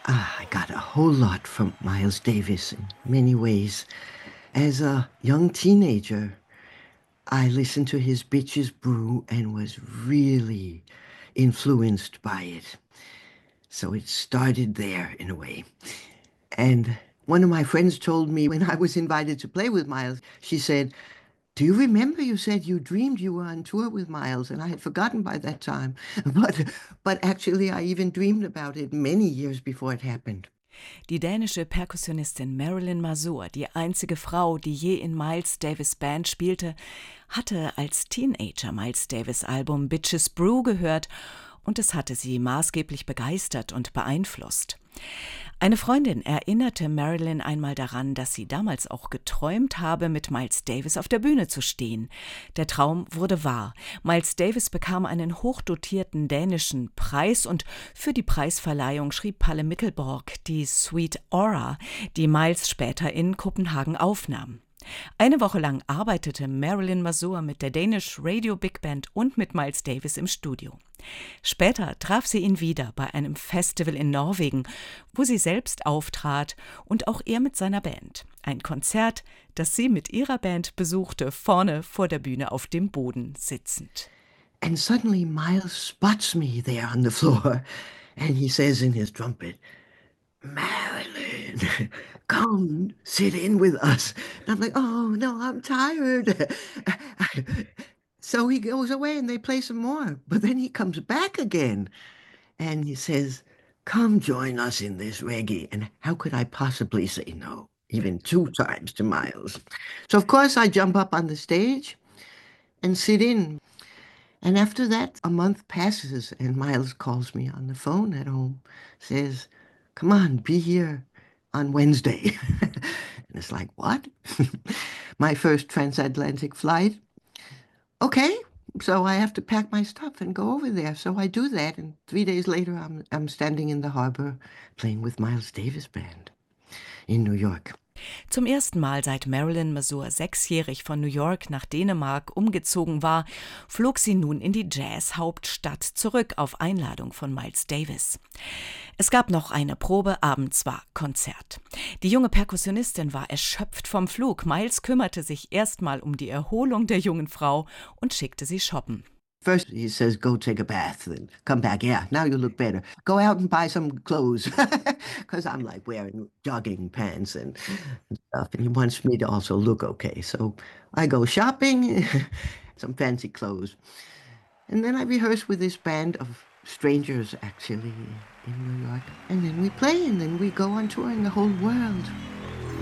I got a whole lot from Miles Davis in many ways. As a young teenager, I listened to his Bitches Brew and was really influenced by it. So it started there in a way. And one of my friends told me when I was invited to play with Miles, she said, "Do you remember you said you dreamed you were on tour with Miles?" And I had forgotten by that time. But actually, I even dreamed about it many years before it happened. Die dänische Perkussionistin Marilyn Mazur, die einzige Frau, die je in Miles Davis' Band spielte, hatte als Teenager Miles Davis' Album Bitches Brew gehört und es hatte sie maßgeblich begeistert und beeinflusst. Eine Freundin erinnerte Marilyn einmal daran, dass sie damals auch geträumt habe, mit Miles Davis auf der Bühne zu stehen. Der Traum wurde wahr. Miles Davis bekam einen hochdotierten dänischen Preis und für die Preisverleihung schrieb Palle Mikkelborg die Suite Aura, die Miles später in Kopenhagen aufnahm. Eine Woche lang arbeitete Marilyn Mazur mit der Danish Radio Big Band und mit Miles Davis im Studio. Später traf sie ihn wieder bei einem Festival in Norwegen, wo sie selbst auftrat und auch er mit seiner Band. Ein Konzert, das sie mit ihrer Band besuchte, vorne vor der Bühne auf dem Boden sitzend. And suddenly Miles spots me there on the floor, and he says in his trumpet, "Marilyn, come sit in with us." And I'm like, "Oh, no, I'm tired." So he goes away and they play some more. But then he comes back again and he says, "Come join us in this reggae." And how could I possibly say no, even two times to Miles? So, of course, I jump up on the stage and sit in. And after that, a month passes, and Miles calls me on the phone at home, says, "Come on, be here on Wednesday." And it's like, what? My first transatlantic flight. Okay, so I have to pack my stuff and go over there. So I do that, and 3 days later, I'm standing in the harbor playing with Miles Davis Band in New York. Zum ersten Mal seit Marilyn Mazur 6-jährig von New York nach Dänemark umgezogen war, flog sie nun in die Jazz-Hauptstadt zurück auf Einladung von Miles Davis. Es gab noch eine Probe, abends war Konzert. Die junge Perkussionistin war erschöpft vom Flug. Miles kümmerte sich erstmal um die Erholung der jungen Frau und schickte sie shoppen. First, he says, "Go take a bath and come back. Yeah, now you look better. Go out and buy some clothes." Because I'm like wearing jogging pants and stuff. And he wants me to also look okay. So I go shopping, some fancy clothes. And then I rehearse with this band of strangers, actually, in New York. And then we play, and then we go on tour in the whole world.